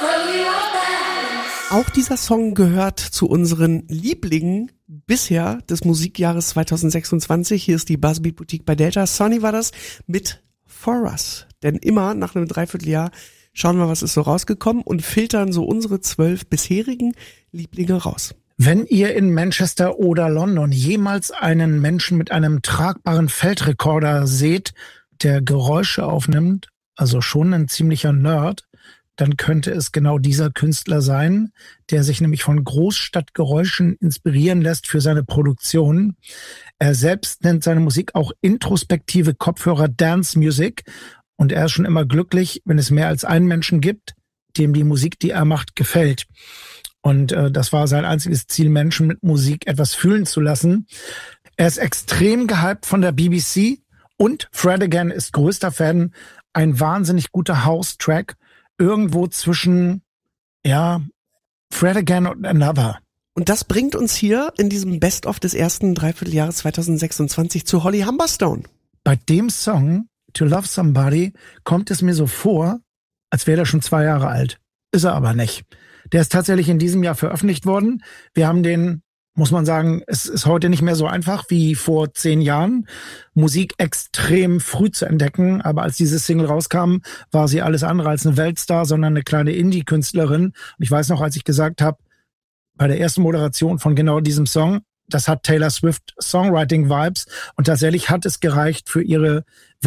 Auch dieser Song gehört zu unseren Lieblingen bisher des Musikjahres 2026. Hier ist die Buzzbeat Boutique bei Delta. Sonny war das mit For Us. Denn immer nach einem Dreivierteljahr schauen wir, was ist so rausgekommen und filtern so unsere 12 bisherigen Lieblinge raus. Wenn ihr in Manchester oder London jemals einen Menschen mit einem tragbaren Feldrekorder seht, der Geräusche aufnimmt, also schon ein ziemlicher Nerd, dann könnte es genau dieser Künstler sein, der sich nämlich von Großstadtgeräuschen inspirieren lässt für seine Produktion. Er selbst nennt seine Musik auch introspektive Kopfhörer Dance Music und er ist schon immer glücklich, wenn es mehr als einen Menschen gibt, dem die Musik, die er macht, gefällt. Und das war sein einziges Ziel, Menschen mit Musik etwas fühlen zu lassen. Er ist extrem gehypt von der BBC und Fred Again ist größter Fan. Ein wahnsinnig guter House-Track. Irgendwo zwischen, Fred Again und Another. Und das bringt uns hier in diesem Best-of des ersten Dreivierteljahres 2026 zu Holly Humberstone. Bei dem Song, To Love Somebody, kommt es mir so vor, als wäre er schon 2 Jahre alt. Ist er aber nicht. Der ist tatsächlich in diesem Jahr veröffentlicht worden. Wir haben den, muss man sagen, es ist heute nicht mehr so einfach wie vor 10 Jahren, Musik extrem früh zu entdecken. Aber als diese Single rauskam, war sie alles andere als eine Weltstar, sondern eine kleine Indie-Künstlerin. Und ich weiß noch, als ich gesagt habe, bei der ersten Moderation von genau diesem Song, das hat Taylor Swift Songwriting-Vibes. Und tatsächlich hat es gereicht für ihren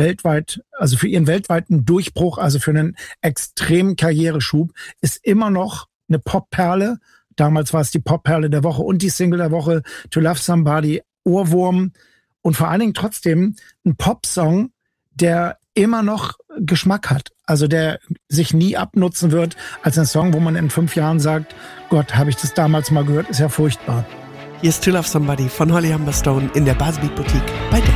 weltweiten Durchbruch, also für einen extremen Karriereschub, ist immer noch eine Popperle. Damals war es die Popperle der Woche und die Single der Woche, To Love Somebody, Ohrwurm und vor allen Dingen trotzdem ein Popsong, der immer noch Geschmack hat. Also der sich nie abnutzen wird als ein Song, wo man in 5 Jahren sagt, Gott, habe ich das damals mal gehört, ist ja furchtbar. Hier ist To Love Somebody von Holly Humberstone in der Buzzbeat Boutique bei Delta.